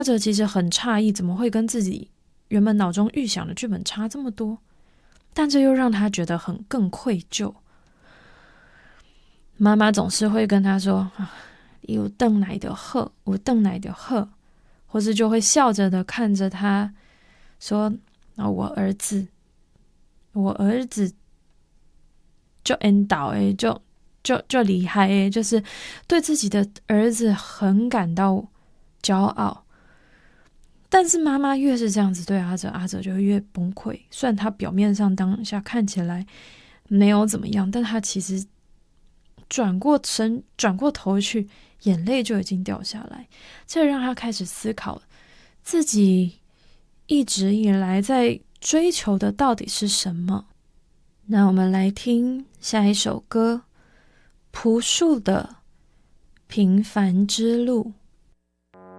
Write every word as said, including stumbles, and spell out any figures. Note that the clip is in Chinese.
阿哲其实很诧异，怎么会跟自己原本脑中预想的剧本差这么多？但这又让他觉得很更愧疚。妈妈总是会跟他说：“啊，有邓奶的喝，有邓奶的喝。”或是就会笑着的看着他说：“啊，我儿子，我儿子就恩倒诶，就就就厉害诶，就是对自己的儿子很感到骄傲。”但是妈妈越是这样子对阿哲，阿哲就会越崩溃。虽然他表面上当下看起来没有怎么样，但他其实转过身、转过头去，眼泪就已经掉下来。这让他开始思考自己一直以来在追求的到底是什么。那我们来听下一首歌，朴树的《平凡之路》。